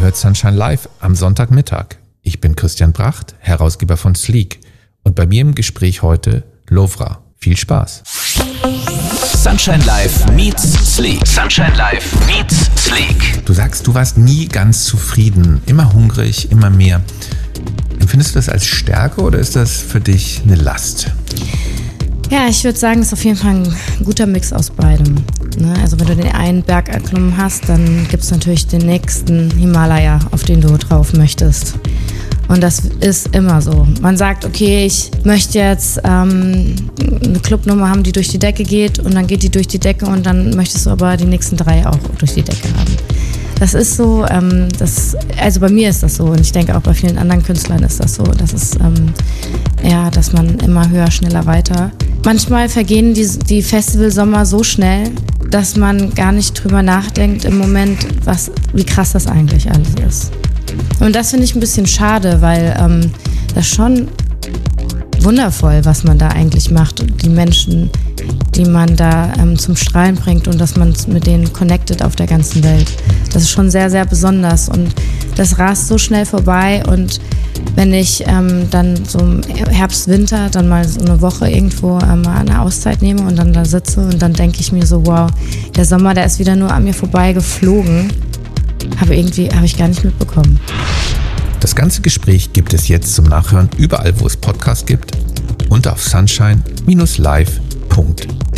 hört Sunshine Live am Sonntagmittag. Ich bin Christian Bracht, Herausgeber von Sleek. Und bei mir im Gespräch heute Lovra. Viel Spaß. Sunshine Live meets Sleek. Sunshine Live meets Sleek. Du sagst, du warst nie ganz zufrieden, immer hungrig, immer mehr. Empfindest du das als Stärke oder ist das für dich eine Last? Ja, ich würde sagen, es ist auf jeden Fall ein guter Mix aus beidem. Also wenn du den einen Berg erklommen hast, dann gibt es natürlich den nächsten Himalaya, auf den du drauf möchtest. Und das ist immer so. Man sagt, okay, ich möchte jetzt eine Clubnummer haben, die durch die Decke geht und dann geht die durch die Decke und dann möchtest du aber die nächsten 3 auch durch die Decke haben. Das ist so, also bei mir ist das so und ich denke auch bei vielen anderen Künstlern ist das so. Das ist dass man immer höher, schneller, weiter. Manchmal vergehen die Festivalsommer so schnell, dass man gar nicht drüber nachdenkt im Moment, wie krass das eigentlich alles ist. Und das finde ich ein bisschen schade, weil das schon wundervoll, was man da eigentlich macht und die Menschen, die man da zum Strahlen bringt und dass man mit denen connectet auf der ganzen Welt. Das ist schon sehr, sehr besonders und das rast so schnell vorbei und wenn ich dann so im Herbst, Winter dann mal so eine Woche irgendwo mal eine Auszeit nehme und dann da sitze und dann denke ich mir so, wow, der Sommer, der ist wieder nur an mir vorbei geflogen. Habe ich gar nicht mitbekommen. Das ganze Gespräch gibt es jetzt zum Nachhören überall, wo es Podcasts gibt und auf sunshine-live.de.